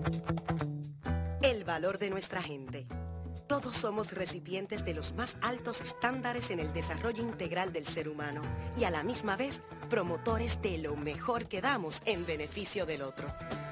El valor de nuestra gente. Todos somos recipientes de los más altos estándares en el desarrollo integral del ser humano y a la misma vez promotores de lo mejor que damos en beneficio del otro.